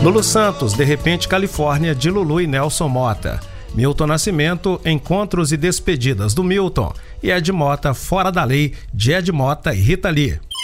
Lulu Santos, De Repente Califórnia, de Lulu e Nelson Mota. Milton Nascimento, Encontros e Despedidas, do Milton. E Ed Mota, Fora da Lei, de Ed Mota e Rita Lee.